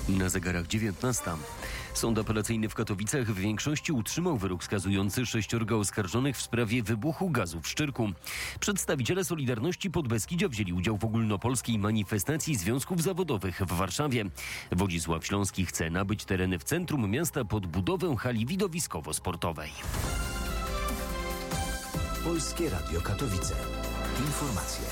Na zegarach 19. Sąd apelacyjny w Katowicach w większości utrzymał wyrok skazujący 6 oskarżonych w sprawie wybuchu gazu w Szczyrku. Przedstawiciele Solidarności Podbeskidzia wzięli udział w ogólnopolskiej manifestacji związków zawodowych w Warszawie. Wodzisław Śląski chce nabyć tereny w centrum miasta pod budowę hali widowiskowo-sportowej. Polskie Radio Katowice. Informacje.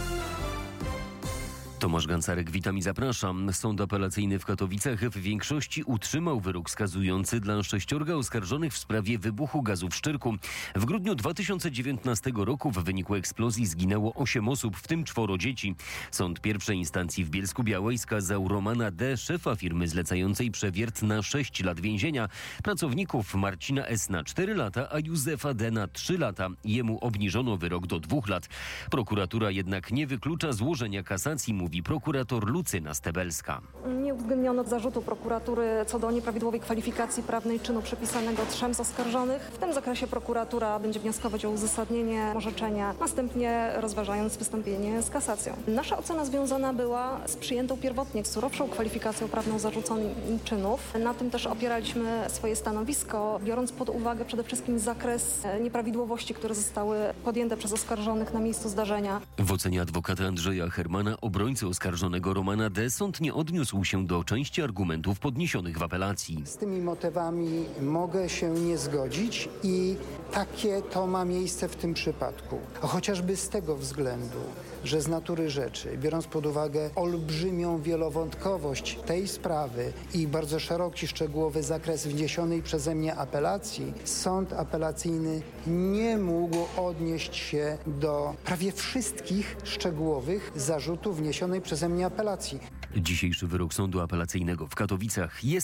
Tomasz Gancarek, witam i zapraszam. Sąd apelacyjny w Katowicach w większości utrzymał wyrok skazujący dla 6 oskarżonych w sprawie wybuchu gazu w Szczyrku. W grudniu 2019 roku w wyniku eksplozji zginęło 8 osób, w tym 4 dzieci. Sąd pierwszej instancji w Bielsku-Białej skazał Romana D., szefa firmy zlecającej przewiert, na 6 lat więzienia, pracowników Marcina S. na 4 lata, a Józefa D. na 3 lata. Jemu obniżono wyrok do 2 lat. Prokuratura jednak nie wyklucza złożenia kasacji, mówi prokurator Lucyna Stebelska. Nie uwzględniono zarzutu prokuratury co do nieprawidłowej kwalifikacji prawnej czynu przypisanego 3 z oskarżonych. W tym zakresie prokuratura będzie wnioskować o uzasadnienie orzeczenia, następnie rozważając wystąpienie z kasacją. Nasza ocena związana była z przyjętą pierwotnie surowszą kwalifikacją prawną zarzuconych czynów. Na tym też opieraliśmy swoje stanowisko, biorąc pod uwagę przede wszystkim zakres nieprawidłowości, które zostały podjęte przez oskarżonych na miejscu zdarzenia. W ocenie adwokata Andrzeja Hermana, obrońcy oskarżonego Romana D., sąd nie odniósł się do części argumentów podniesionych w apelacji. Z tymi motywami mogę się nie zgodzić i takie to ma miejsce w tym przypadku. Chociażby z tego względu, że z natury rzeczy, biorąc pod uwagę olbrzymią wielowątkowość tej sprawy i bardzo szeroki, szczegółowy zakres wniesionej przeze mnie apelacji, sąd apelacyjny nie mógł odnieść się do prawie wszystkich szczegółowych zarzutów wniesionej przeze mnie apelacji. Dzisiejszy wyrok sądu apelacyjnego w Katowicach jest